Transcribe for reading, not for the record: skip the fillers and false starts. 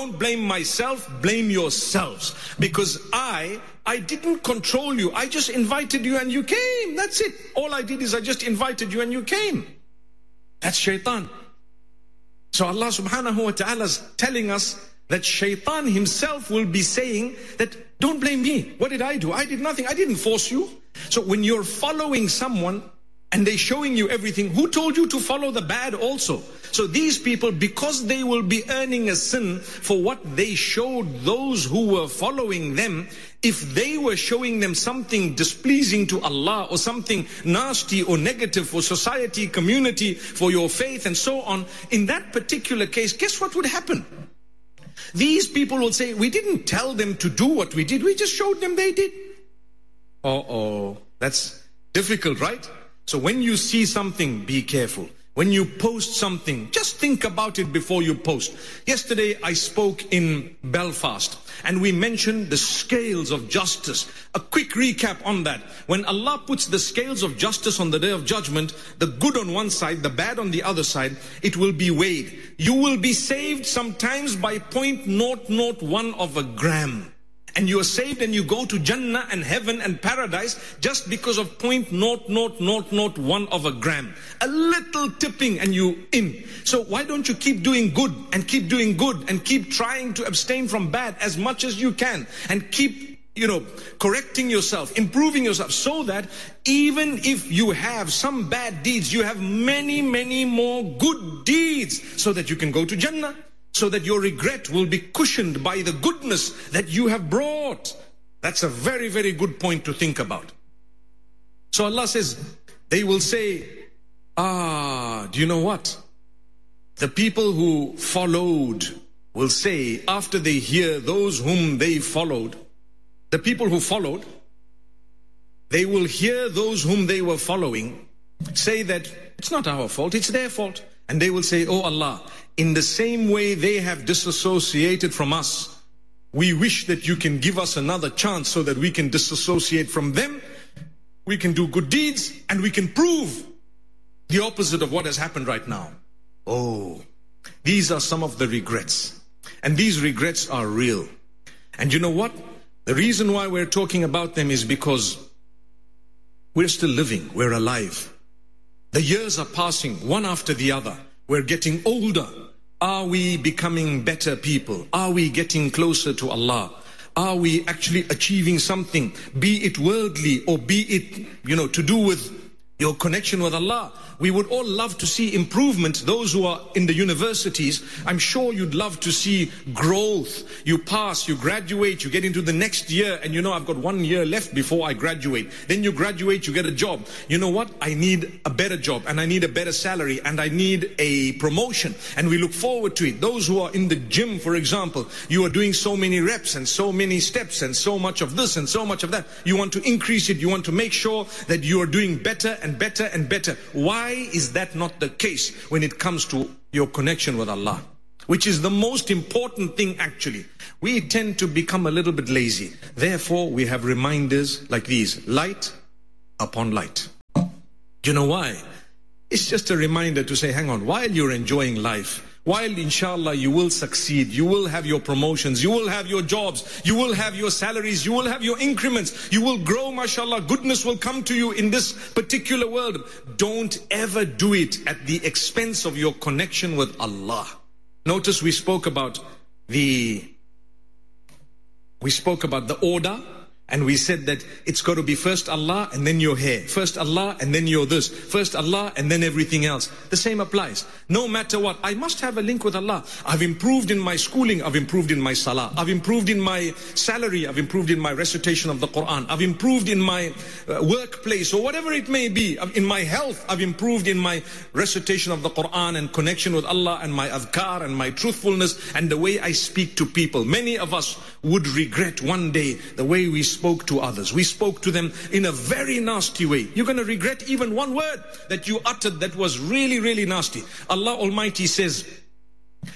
don't blame myself, blame yourselves. Because I didn't control you. I just invited you and you came. That's it. All I did is I just invited you and you came. That's shaitan. So Allah subhanahu wa ta'ala is telling us that shaitan himself will be saying that, don't blame me. What did I do? I did nothing. I didn't force you. So when you're following someone and they're showing you everything, who told you to follow the bad also? So these people, because they will be earning a sin for what they showed those who were following them, if they were showing them something displeasing to Allah or something nasty or negative for society, community, for your faith and so on, in that particular case, guess what would happen? These people will say, we didn't tell them to do what we did, we just showed them they did. That's difficult, right? So when you see something, be careful. When you post something, just think about it before you post. Yesterday I spoke in Belfast and we mentioned the scales of justice. A quick recap on that. When Allah puts the scales of justice on the Day of Judgment, the good on one side, the bad on the other side, it will be weighed. You will be saved sometimes by 0.001 of a gram. And you are saved and you go to Jannah and heaven and paradise just because of 0.00001 of a gram. A little tipping and you in. So why don't you keep doing good and keep doing good and keep trying to abstain from bad as much as you can and keep, correcting yourself, improving yourself, so that even if you have some bad deeds, you have many, many more good deeds so that you can go to Jannah. So that your regret will be cushioned by the goodness that you have brought. That's a very, very good point to think about. So Allah says, they will say, do you know what? The people who followed will say, after they hear those whom they followed, the people who followed, they will hear those whom they were following say that it's not our fault, it's their fault. And they will say, oh Allah, in the same way they have disassociated from us, we wish that you can give us another chance so that we can disassociate from them, we can do good deeds, and we can prove the opposite of what has happened right now. These are some of the regrets. And these regrets are real. And you know what? The reason why we're talking about them is because we're still living, we're alive. The years are passing one after the other. We're getting older. Are we becoming better people? Are we getting closer to Allah? Are we actually achieving something, be it worldly or be it, to do with your connection with Allah? We would all love to see improvement. Those who are in the universities, I'm sure you'd love to see growth. You pass, you graduate, you get into the next year, and I've got 1 year left before I graduate. Then you graduate, you get a job. You know what? I need a better job, and I need a better salary, and I need a promotion. And we look forward to it. Those who are in the gym, for example, you are doing so many reps and so many steps and so much of this and so much of that. You want to increase it. You want to make sure that you are doing better and better and better. Why is that not the case when it comes to your connection with Allah? Which is the most important thing actually. We tend to become a little bit lazy. Therefore, we have reminders like these. Light upon light. You know why? It's just a reminder to say, hang on, while you're enjoying life, while inshallah you will succeed, you will have your promotions, you will have your jobs, you will have your salaries, you will have your increments, you will grow, mashallah, goodness will come to you in this particular world. Don't ever do it at the expense of your connection with Allah. Notice we spoke about the order. And we said that it's got to be first Allah and then your hair. First Allah and then your this. First Allah and then everything else. The same applies. No matter what, I must have a link with Allah. I've improved in my schooling. I've improved in my salah. I've improved in my salary. I've improved in my recitation of the Quran. I've improved in my workplace or whatever it may be. In my health, I've improved in my recitation of the Quran and connection with Allah and my adhkar and my truthfulness and the way I speak to people. Many of us would regret one day the way we spoke to others. We spoke to them in a very nasty way. You're going to regret even one word that you uttered that was really, really nasty. Allah Almighty says,